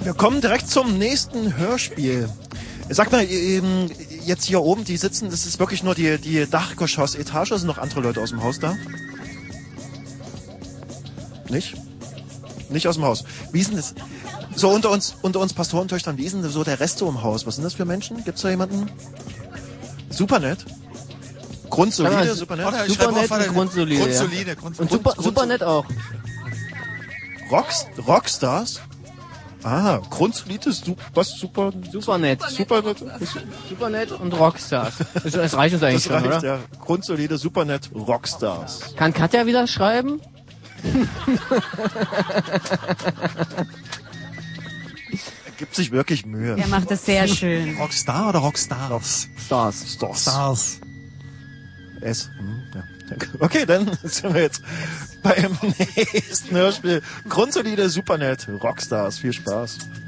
Wir kommen direkt zum nächsten Hörspiel. Sag mal, jetzt hier oben, die sitzen, das ist wirklich nur die Dachgeschoss-Etage, sind noch andere Leute aus dem Haus da? Nicht? Nicht aus dem Haus. Wie ist denn das? So unter uns Pastorentöchtern, wie ist denn so der Rest so im Haus? Was sind das für Menschen? Gibt's da jemanden? Super nett. Grundsolide, super nett. Super nett und grundsolide. Grundsolide. Und super nett auch. Rockstars? Ah, grundsolide, super nett. Super nett. Super nett und Rockstars. Das reicht uns eigentlich Das reicht, schon, oder? ja. Grundsolide, super nett, Rockstars. Kann Katja wieder schreiben? Er gibt sich wirklich Mühe. Er macht das sehr schön. Rockstar oder Rockstars? Stars. S. Ja. Okay, dann sind wir jetzt beim nächsten Hörspiel. Grundsolide, super nett, Rockstars. Viel Spaß.